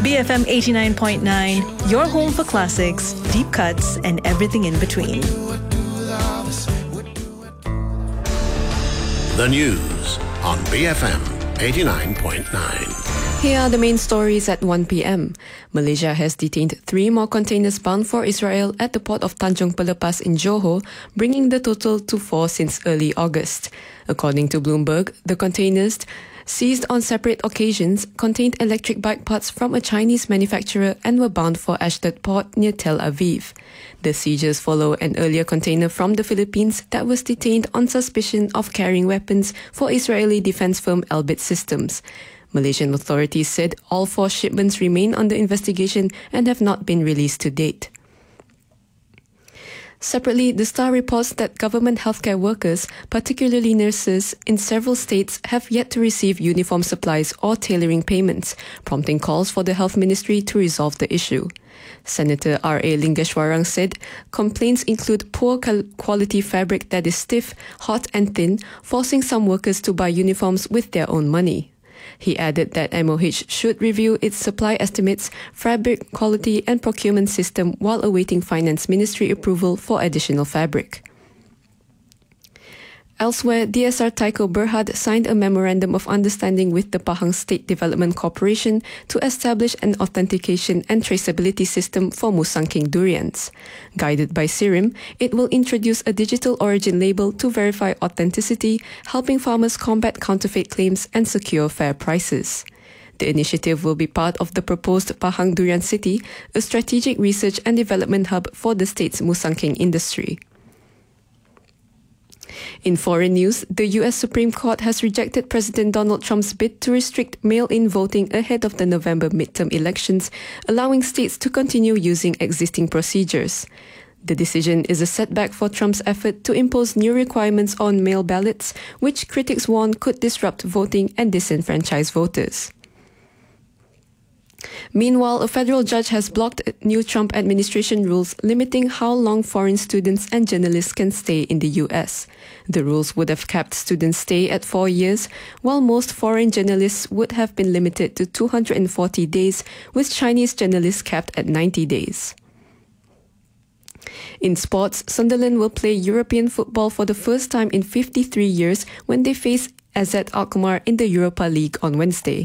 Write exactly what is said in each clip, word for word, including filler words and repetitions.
B F M eighty-nine point nine, your home for classics, deep cuts, and everything in between. The news on B F M eighty-nine point nine. Here are the main stories at one p.m. Malaysia has detained three more containers bound for Israel at the port of Tanjung Pelepas in Johor, bringing the total to four since early August. According to Bloomberg, the containers, seized on separate occasions, contained electric bike parts from a Chinese manufacturer and were bound for Ashdod port near Tel Aviv. The seizures follow an earlier container from the Philippines that was detained on suspicion of carrying weapons for Israeli defense firm Elbit Systems. Malaysian authorities said all four shipments remain under investigation and have not been released to date. Separately, The Star reports that government healthcare workers, particularly nurses, in several states have yet to receive uniform supplies or tailoring payments, prompting calls for the Health Ministry to resolve the issue. Senator R A Lingeshwarang said complaints include poor quality fabric that is stiff, hot and thin, forcing some workers to buy uniforms with their own money. He added that M O H should review its supply estimates, fabric quality and procurement system while awaiting Finance Ministry approval for additional fabric. Elsewhere, D S R Tyco Berhad signed a memorandum of understanding with the Pahang State Development Corporation to establish an authentication and traceability system for Musang King durians. Guided by Sirim, it will introduce a digital origin label to verify authenticity, helping farmers combat counterfeit claims and secure fair prices. The initiative will be part of the proposed Pahang Durian City, a strategic research and development hub for the state's Musang King industry. In foreign news, the U S Supreme Court has rejected President Donald Trump's bid to restrict mail-in voting ahead of the November midterm elections, allowing states to continue using existing procedures. The decision is a setback for Trump's effort to impose new requirements on mail ballots, which critics warn could disrupt voting and disenfranchise voters. Meanwhile, a federal judge has blocked new Trump administration rules limiting how long foreign students and journalists can stay in the U S. The rules would have capped students' stay at four years, while most foreign journalists would have been limited to two hundred forty days, with Chinese journalists capped at ninety days. In sports, Sunderland will play European football for the first time in fifty-three years when they face A Z Alkmaar in the Europa League on Wednesday.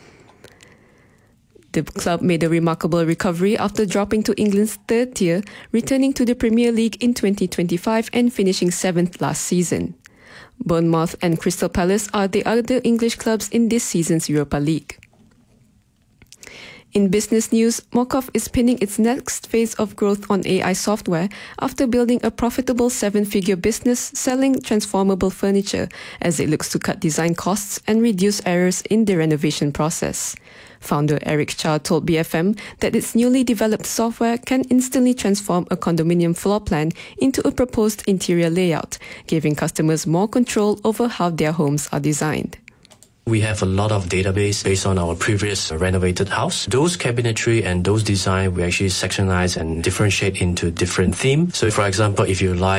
The club made a remarkable recovery after dropping to England's third tier, returning to the Premier League in twenty twenty-five and finishing seventh last season. Bournemouth and Crystal Palace are the other English clubs in this season's Europa League. In business news, Mokov is pinning its next phase of growth on A I software after building a profitable seven-figure business selling transformable furniture as it looks to cut design costs and reduce errors in the renovation process. Founder Eric Cha told B F M that its newly developed software can instantly transform a condominium floor plan into a proposed interior layout, giving customers more control over how their homes are designed. We have a lot of database based on our previous renovated house. Those cabinetry and those design we actually sectionize and differentiate into different themes. So for example, if you like